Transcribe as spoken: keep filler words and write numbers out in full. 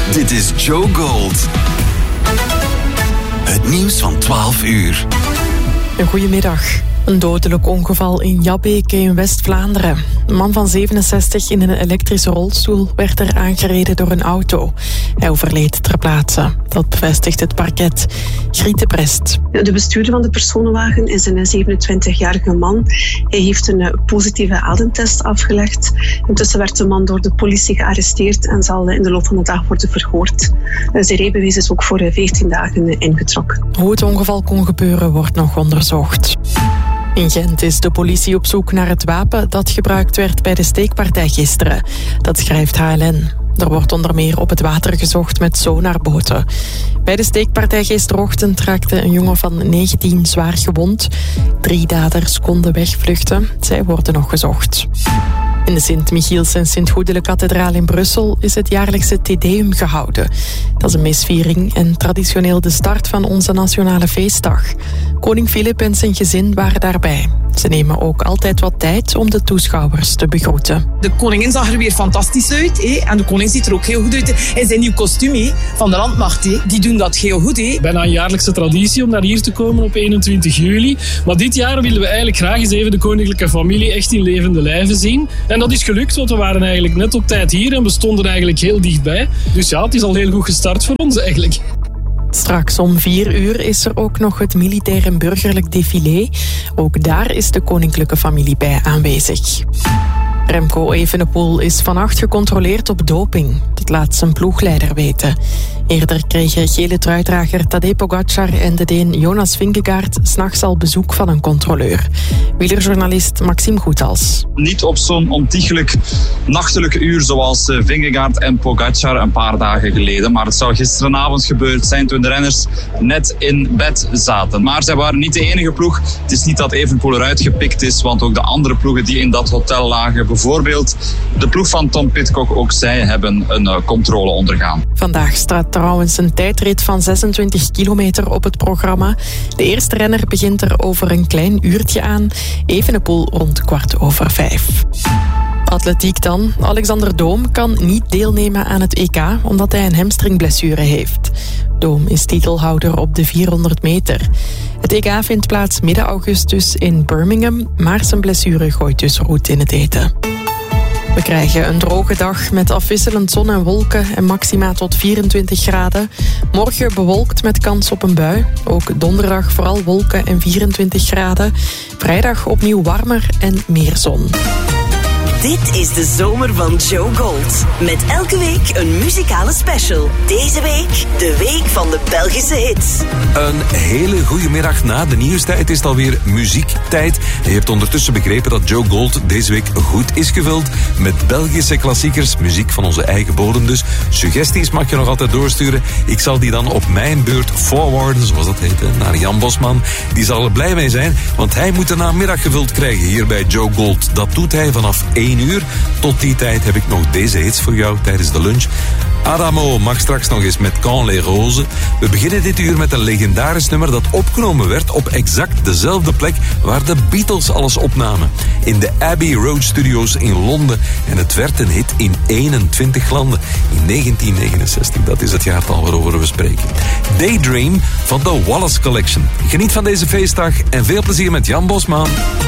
Dit is Joe Gold. Het nieuws van twaalf uur. Een goedemiddag. Een dodelijk ongeval in Jabbeke in West-Vlaanderen. Een man van zevenenzestig in een elektrische rolstoel werd er aangereden door een auto. Hij overleed ter plaatse. Dat bevestigt het parket. Griet de Brest. De bestuurder van de personenwagen is een zevenentwintigjarige man. Hij heeft een positieve ademtest afgelegd. Intussen werd de man door de politie gearresteerd en zal in de loop van de dag worden verhoord. Zijn rijbewijs is ook voor veertien dagen ingetrokken. Hoe het ongeval kon gebeuren wordt nog onderzocht. In Gent is de politie op zoek naar het wapen dat gebruikt werd bij de steekpartij gisteren. Dat schrijft H L N. Er wordt onder meer op het water gezocht met sonarboten. Bij de steekpartij gisterochtend raakte een jongen van negentien zwaar gewond. Drie daders konden wegvluchten. Zij worden nog gezocht. In de Sint-Michiels en Sint-Goedele-kathedraal in Brussel is het jaarlijkse Te Deum gehouden. Dat is een misviering en traditioneel de start van onze nationale feestdag. Koning Filip en zijn gezin waren daarbij. Ze nemen ook altijd wat tijd om de toeschouwers te begroeten. De koningin zag er weer fantastisch uit. Hé. En de koning ziet er ook heel goed uit. En zijn nieuw kostuum hé, van de landmacht, hé. Die doen dat heel goed. Hé. Bijna een jaarlijkse traditie om naar hier te komen op eenentwintig juli. Maar dit jaar willen we eigenlijk graag eens even de koninklijke familie echt in levende lijven zien. En dat is gelukt, want we waren eigenlijk net op tijd hier en we stonden eigenlijk heel dichtbij. Dus ja, het is al heel goed gestart voor ons eigenlijk. Straks om vier uur is er ook nog het militair en burgerlijk défilé. Ook daar is de koninklijke familie bij aanwezig. Remco Evenepoel is vannacht gecontroleerd op doping. Dat laat zijn ploegleider weten. Eerder kregen gele truidrager Tadej Pogacar en de Deen Jonas Vingegaard 's nachts al bezoek van een controleur. Wielerjournalist Maxime Goethals. Niet op zo'n ontiegelijk nachtelijke uur zoals Vingegaard en Pogacar een paar dagen geleden. Maar het zou gisteravond gebeurd zijn toen de renners net in bed zaten. Maar zij waren niet de enige ploeg. Het is niet dat Evenepoel eruit gepikt is, want ook de andere ploegen die in dat hotel lagen, bijvoorbeeld de ploeg van Tom Pidcock, ook zij hebben een uh, controle ondergaan. Vandaag staat trouwens een tijdrit van zesentwintig kilometer op het programma. De eerste renner begint er over een klein uurtje aan. Evenepoel rond kwart over vijf. Atletiek dan. Alexander Doom kan niet deelnemen aan het E K omdat hij een hamstringblessure heeft. Doom is titelhouder op de vierhonderd meter. Het E K vindt plaats midden augustus in Birmingham, maar zijn blessure gooit dus roet in het eten. We krijgen een droge dag met afwisselend zon en wolken en maxima tot vierentwintig graden. Morgen bewolkt met kans op een bui. Ook donderdag vooral wolken en vierentwintig graden. Vrijdag opnieuw warmer en meer zon. Dit is de zomer van Joe Gold. Met elke week een muzikale special. Deze week de week van de Belgische hits. Een hele goede middag. Na de nieuwstijd is het alweer muziektijd. Je hebt ondertussen begrepen dat Joe Gold deze week goed is gevuld met Belgische klassiekers. Muziek van onze eigen bodem dus. Suggesties mag je nog altijd doorsturen. Ik zal die dan op mijn beurt forwarden, zoals dat heet, hè, naar Jan Bosman. Die zal er blij mee zijn, want hij moet de namiddag gevuld krijgen hier bij Joe Gold. Dat doet hij vanaf één uur. Tot die tijd heb ik nog deze hits voor jou tijdens de lunch. Adamo mag straks nog eens met Quand les Roses. We beginnen dit uur met een legendarisch nummer dat opgenomen werd op exact dezelfde plek waar de Beatles alles opnamen. In de Abbey Road Studios in Londen. En het werd een hit in eenentwintig landen. In negentien negenenzestig, dat is het jaartal waarover we spreken. Daydream van de Wallace Collection. Geniet van deze feestdag en veel plezier met Jan Bosman.